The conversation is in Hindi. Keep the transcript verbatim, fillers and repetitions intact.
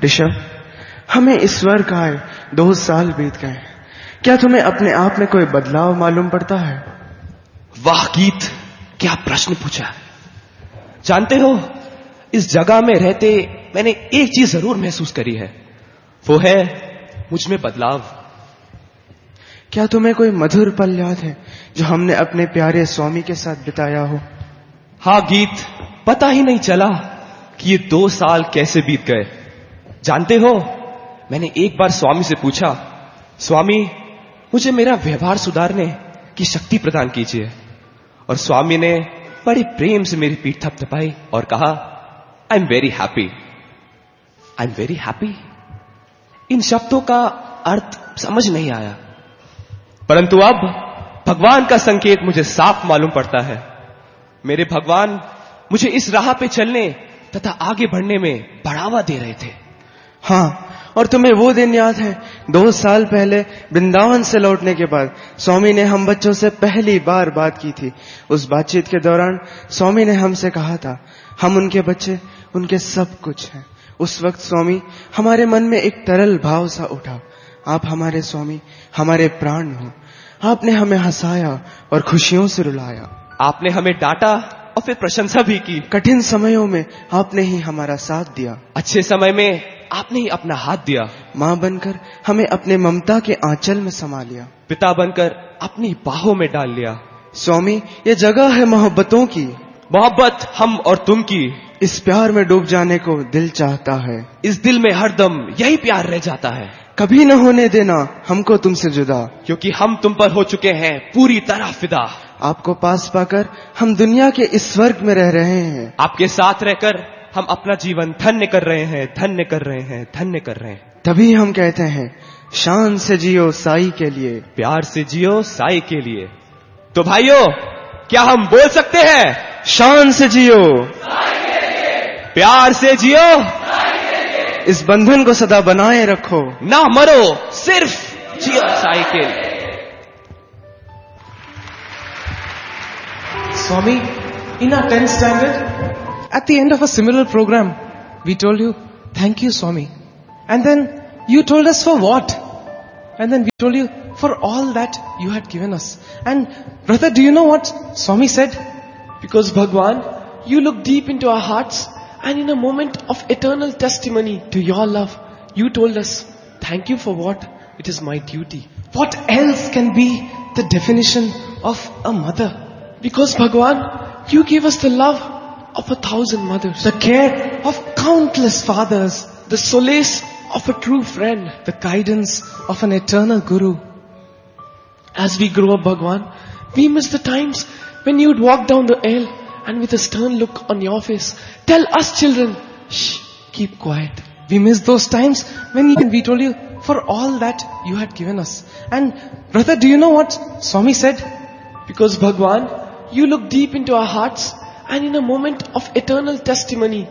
ऋषभ, हमें ईश्वर का है दो साल बीत गए। क्या तुम्हें अपने आप में कोई बदलाव मालूम पड़ता है? वाह गीत, क्या प्रश्न पूछा। जानते हो, इस जगह में रहते मैंने एक चीज जरूर महसूस करी है, वो है मुझ में बदलाव। क्या तुम्हें कोई मधुर पल याद है जो हमने अपने प्यारे स्वामी के साथ बिताया हो? हाँ गीत, पता ही नहीं चला कि ये दो साल कैसे बीत गए। जानते हो, मैंने एक बार स्वामी से पूछा, स्वामी मुझे मेरा व्यवहार सुधारने की शक्ति प्रदान कीजिए। और स्वामी ने बड़े प्रेम से मेरी पीठ थपथपाई और कहा, I am very happy, I am very happy. इन शब्दों का अर्थ समझ नहीं आया, परंतु अब भगवान का संकेत मुझे साफ मालूम पड़ता है। मेरे भगवान मुझे इस राह पे चलने तथा आगे बढ़ने में बढ़ावा दे रहे थे। हाँ, और तुम्हें वो दिन याद है दो साल पहले वृंदावन से लौटने के बाद स्वामी ने हम बच्चों से पहली बार बात की थी। उस बातचीत के दौरान स्वामी ने हमसे कहा था, हम उनके बच्चे, उनके सब कुछ हैं। उस वक्त स्वामी, हमारे मन में एक तरल भाव सा उठा, आप हमारे स्वामी, हमारे प्राण हो। आपने हमें हंसाया और खुशियों से रुलाया। आपने हमें डांटा और फिर प्रशंसा भी की। कठिन समयों में आपने ही हमारा साथ दिया। अच्छे समय में आपने ही अपना हाथ दिया। माँ बनकर हमें अपने ममता के आंचल में समा लिया। पिता बनकर अपनी बाहों में डाल लिया। स्वामी, ये जगह है मोहब्बतों की, मोहब्बत हम और तुम की। इस प्यार में डूब जाने को दिल चाहता है। इस दिल में हरदम यही प्यार रह जाता है। कभी न होने देना हमको तुमसे जुदा, क्योंकि हम तुम पर हो चुके हैं पूरी तरह फिदा। आपको पास पाकर हम दुनिया के इस स्वर्ग में रह रहे हैं। आपके साथ रहकर हम अपना जीवन धन्य कर रहे हैं, धन्य कर रहे हैं, धन्य कर रहे हैं। तभी हम कहते हैं, शान से जियो साई के लिए, प्यार से जियो साई के लिए। तो भाइयों, क्या हम बोल सकते हैं, शान से जियो साई के लिए, प्यार से जियो साई के लिए, इस बंधन को सदा बनाए रखो, ना मरो सिर्फ जियो साई के लिए। Swami, in our tenth standard, at the end of a similar program, we told you, thank you, Swami. And then you told us for what? And then we told you, for all that you had given us. And brother, do you know what Swami said? Because Bhagwan, you look deep into our hearts, and in a moment of eternal testimony to your love, you told us, thank you for what? It is my duty. What else can be the definition of a mother? Because Bhagwan, you gave us the love of a thousand mothers, the care of countless fathers, the solace of a true friend, the guidance of an eternal guru. As we grow up, Bhagwan, we miss the times when you'd walk down the aisle and with a stern look on your face, tell us children, shh, keep quiet. We miss those times when we told you, for all that you had given us. And brother, do you know what Swami said? Because Bhagwan, you look deep into our hearts, and in a moment of eternal testimony